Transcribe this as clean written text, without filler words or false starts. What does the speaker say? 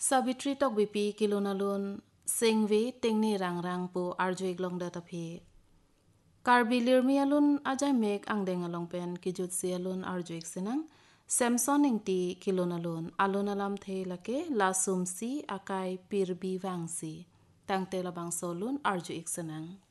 Sabitri tok bipi kilonalun singvi tingni rang pu arjuik long da tapi. Karbilir mi alun ajay mek ang deng along pen kijut si alun arjuik sinang. Samson ing ti kilonalun alun alam the lake la sumsi akai pirbi wangsi. Tang te labang solun arjuik sinang.